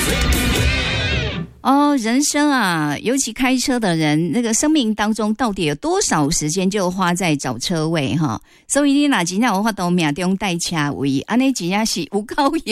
哦，人生啊，尤其开车的人，那个生命当中到底有多少时间就花在找车位哈？所以你若真正有法度命中带车位，安尼真正是有够